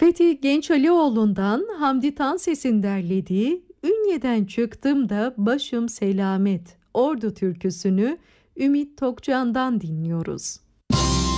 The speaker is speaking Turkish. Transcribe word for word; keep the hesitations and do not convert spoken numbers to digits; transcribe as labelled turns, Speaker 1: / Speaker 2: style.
Speaker 1: Fethi Gençalioğlu'ndan Hamdi Tanses'in derlediği Ünye'den çıktım da başım selamet Ordu türküsünü Ümit Tokcan'dan dinliyoruz.